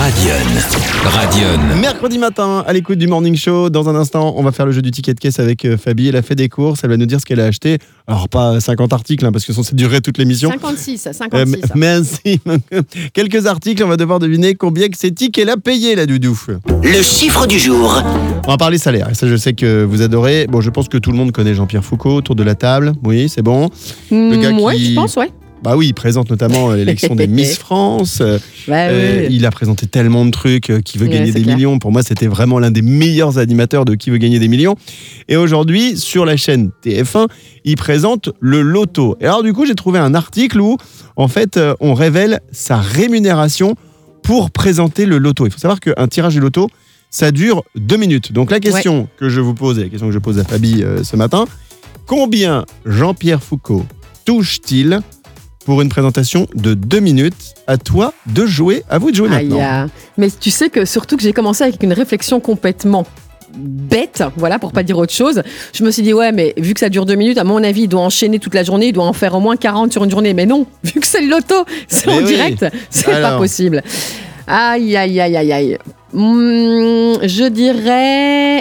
Radion. Mercredi matin, à l'écoute du Morning Show. Dans un instant, on va faire le jeu du ticket de caisse avec Fabi. Elle a fait des courses, elle va nous dire ce qu'elle a acheté. Alors, pas 50 articles, parce que ça durerait toute l'émission. 56. Merci. Quelques articles, on va devoir deviner combien que c'est qu'elle a payé, la doudou. Le chiffre du jour. On va parler salaire. Et ça, je sais que vous adorez. Bon, je pense que tout le monde connaît Jean-Pierre Foucault autour de la table. Oui, c'est bon. Le gars Ouais, je pense, ouais. Bah oui, il présente notamment l'élection des Miss France. Oui. Il a présenté tellement de trucs, Qui veut gagner c'est des clair. millions. Pour moi, c'était vraiment l'un des meilleurs animateurs de Qui veut gagner des millions. Et aujourd'hui, sur la chaîne TF1, il présente le loto. Et alors du coup, j'ai trouvé un article où, en fait, on révèle sa rémunération pour présenter le loto. Il faut savoir qu'un tirage du loto, ça dure 2 minutes. Donc la question que je vous pose, et la question que je pose à Fabi ce matin, combien Jean-Pierre Foucault touche-t-il pour une présentation de 2 minutes? À toi de jouer, à vous de jouer maintenant. Mais tu sais que surtout que j'ai commencé avec une réflexion complètement bête, voilà, pour pas dire autre chose. Je me suis dit, ouais, mais vu que ça dure 2 minutes, à mon avis, il doit enchaîner toute la journée, il doit en faire au moins 40 sur une journée. Mais non, vu que c'est le loto, c'est en direct, c'est pas possible. Aïe. Je dirais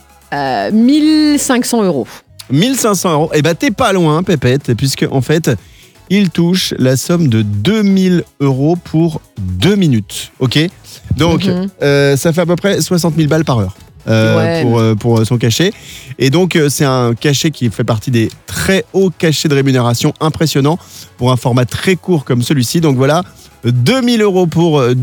1500 €. 1500 €. Eh ben, t'es pas loin, Pépette, puisque, en fait, il touche la somme de 2000 € pour 2 minutes. Ok? Donc, ça fait à peu près 60 000 balles par heure. Pour son cachet. Et donc, c'est un cachet qui fait partie des très hauts cachets de rémunération impressionnants pour un format très court comme celui-ci. Donc voilà, 2000 € pour